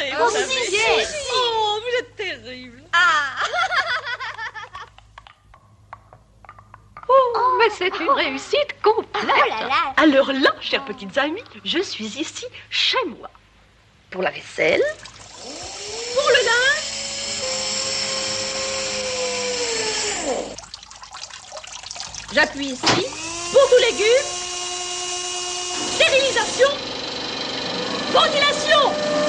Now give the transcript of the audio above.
adoré. Oh, vous savez. si. Oh, vous êtes terrible. Ah. Oh, mais c'est une réussite complète. Oh là là. Alors là, chères petites amies, je suis ici chez moi. Pour la vaisselle, pour le linge, j'appuie ici, pour tout légumes, stérilisation, ventilation.